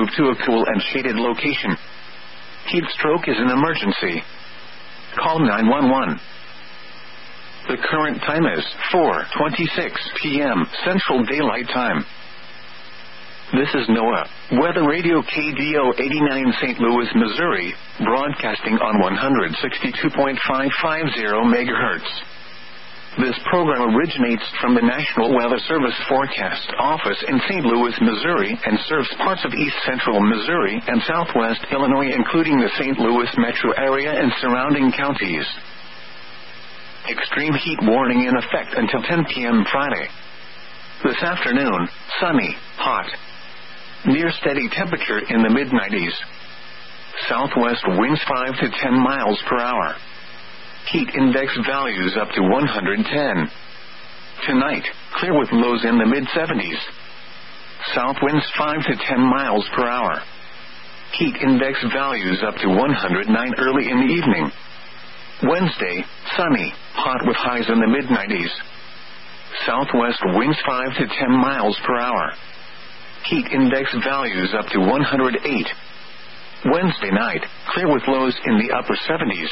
move to a cool and shaded location. Heat stroke is an emergency. Call 911. The current time is 4:26 p.m. Central Daylight Time. This is NOAA Weather Radio KDO 89 St. Louis, Missouri, broadcasting on 162.550 MHz. This program originates from the National Weather Service Forecast Office in St. Louis, Missouri, and serves parts of east central Missouri and southwest Illinois, including the St. Louis metro area and surrounding counties. Extreme heat warning in effect until 10 p.m. Friday. This afternoon, sunny, hot. Near steady temperature in the mid-90s. Southwest winds 5 to 10 miles per hour. Heat index values up to 110. Tonight, clear with lows in the mid-70s. South winds 5 to 10 miles per hour. Heat index values up to 109 early in the evening. Wednesday, sunny, hot with highs in the mid-90s. Southwest winds 5 to 10 miles per hour. Heat index values up to 108. Wednesday night, clear with lows in the upper 70s.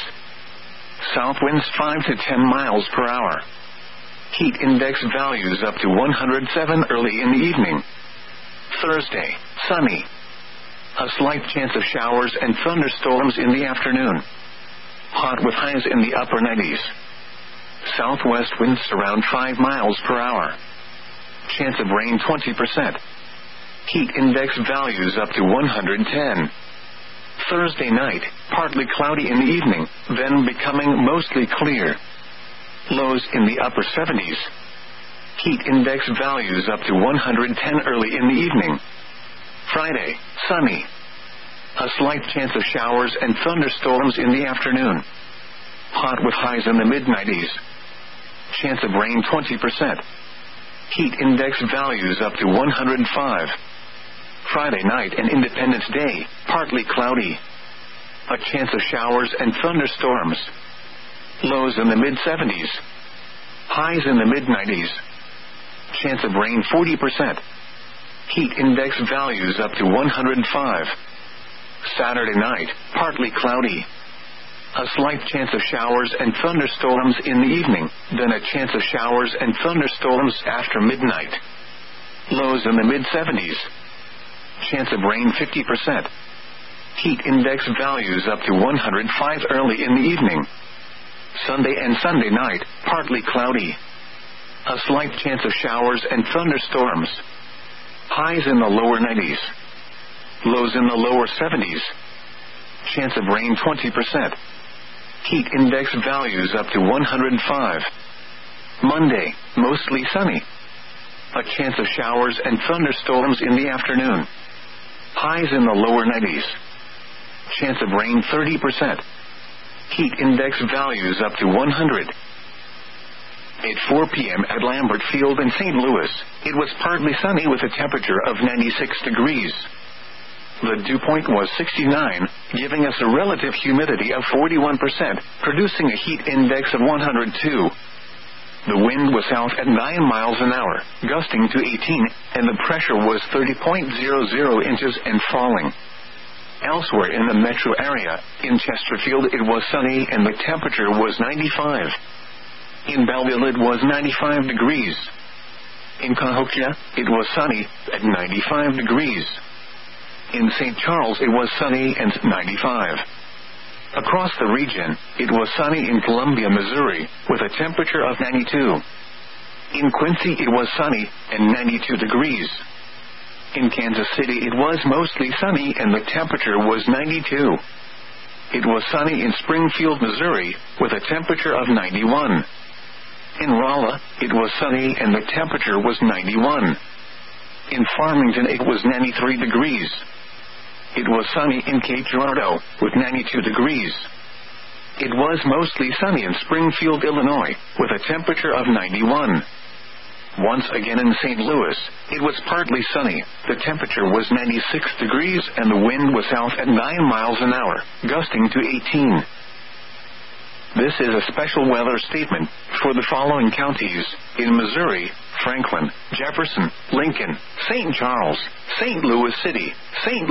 South winds 5 to 10 miles per hour. Heat index values up to 107 early in the evening. Thursday, sunny. A slight chance of showers and thunderstorms in the afternoon. Hot with highs in the upper 90s. Southwest winds around 5 miles per hour. Chance of rain 20%. Heat index values up to 110. Thursday night, partly cloudy in the evening, then becoming mostly clear. Lows in the upper 70s. Heat index values up to 110 early in the evening. Friday, sunny. A slight chance of showers and thunderstorms in the afternoon. Hot with highs in the mid-90s. Chance of rain 20%. Heat index values up to 105. Friday night and Independence Day, partly cloudy. A chance of showers and thunderstorms. Lows in the mid-70s. Highs in the mid-90s. Chance of rain 40%. Heat index values up to 105. Saturday night, partly cloudy. A slight chance of showers and thunderstorms in the evening, then a chance of showers and thunderstorms after midnight. Lows in the mid-70s. Chance of rain 50%. Heat index values up to 105 early in the evening. Sunday and Sunday night, partly cloudy. A slight chance of showers and thunderstorms. Highs in the lower 90s. Lows in the lower 70s. Chance of rain 20%. Heat index values up to 105. Monday, mostly sunny. A chance of showers and thunderstorms in the afternoon. Highs in the lower 90s. Chance of rain 30%. Heat index values up to 100. At 4 p.m. at Lambert Field in St. Louis, it was partly sunny with a temperature of 96 degrees. The dew point was 69, giving us a relative humidity of 41%, producing a heat index of 102. The wind was south at 9 miles an hour, gusting to 18, and the pressure was 30.00 inches and falling. Elsewhere in the metro area, in Chesterfield it was sunny and the temperature was 95. In Belleville it was 95 degrees. In Cahokia, it was sunny at 95 degrees. In St. Charles it was sunny and 95. Across the region, it was sunny in Columbia, Missouri, with a temperature of 92. In Quincy it was sunny and 92 degrees. In Kansas City it was mostly sunny and the temperature was 92. It was sunny in Springfield, Missouri, with a temperature of 91. In Rolla, it was sunny and the temperature was 91. In Farmington it was 93 degrees. It was sunny in Cape Girardeau, with 92 degrees. It was mostly sunny in Springfield, Illinois, with a temperature of 91. Once again in St. Louis, it was partly sunny, the temperature was 96 degrees and the wind was south at 9 miles an hour, gusting to 18. This is a special weather statement for the following counties in Missouri: Franklin, Jefferson, Lincoln, St. Charles, St. Louis City, St.